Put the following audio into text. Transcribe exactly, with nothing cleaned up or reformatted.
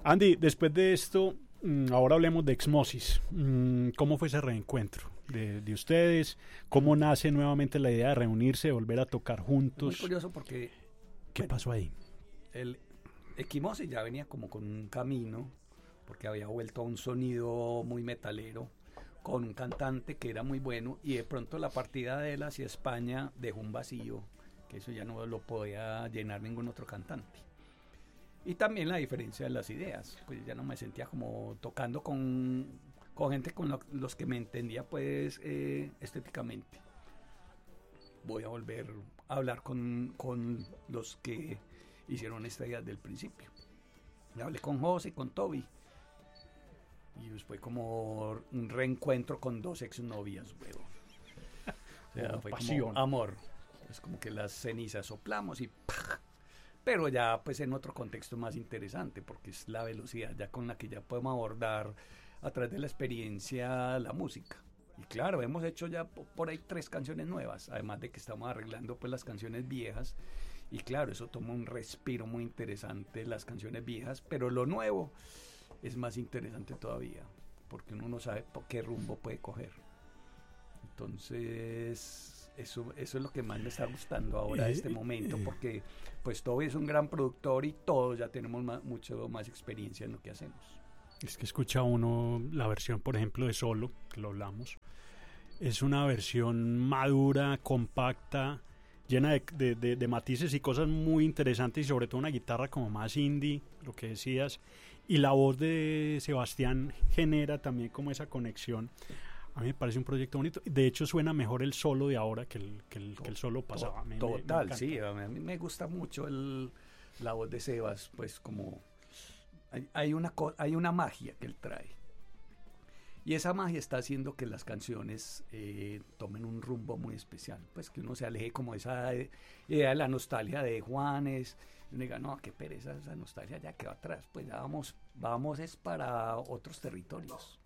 Andy, después de esto, ahora hablemos de Exmosis. ¿Cómo fue ese reencuentro de, de ustedes? ¿Cómo nace nuevamente la idea de reunirse, de volver a tocar juntos? Muy curioso porque... ¿Qué bueno, pasó ahí? El Exmosis ya venía como con un camino, porque había vuelto a un sonido muy metalero, con un cantante que era muy bueno, y de pronto la partida de él hacia España dejó un vacío, que eso ya no lo podía llenar ningún otro cantante. Y también la diferencia de las ideas, pues ya no me sentía como tocando con, con gente con lo, los que me entendía pues eh, estéticamente. Voy a volver a hablar con, con los que hicieron esta idea del principio. Y hablé con José y con Toby. Y después como un reencuentro con dos exnovias, huevo. O sea, fue pasión. Como amor. Es como que las cenizas soplamos y ¡pah! Pero ya pues en otro contexto más interesante, porque es la velocidad ya con la que ya podemos abordar a través de la experiencia la música. Y claro, hemos hecho ya por ahí tres canciones nuevas, además de que estamos arreglando pues las canciones viejas. Y claro, eso toma un respiro muy interesante, las canciones viejas, pero lo nuevo es más interesante todavía, porque uno no sabe por qué rumbo puede coger. Entonces... Eso, eso es lo que más me está gustando ahora en este momento, porque pues todo es un gran productor y todos ya tenemos más, mucho más experiencia en lo que hacemos. Es que escucha uno la versión, por ejemplo, de Solo, que lo hablamos. Es una versión madura, compacta, llena de, de, de, de matices y cosas muy interesantes, y sobre todo una guitarra como más indie, lo que decías. Y la voz de Sebastián genera también como esa conexión. A mí me parece un proyecto bonito. De hecho, suena mejor el solo de ahora que el, que el, que el solo pasaba. Me, Total, me sí. A mí me gusta mucho el, la voz de Sebas. Pues como... Hay, hay, una, hay una magia que él trae. Y esa magia está haciendo que las canciones eh, tomen un rumbo muy especial. Pues que uno se aleje como de esa idea de la nostalgia de Juanes. Y uno diga, no, qué pereza, esa nostalgia ya quedó atrás. Pues ya vamos, vamos es para otros territorios.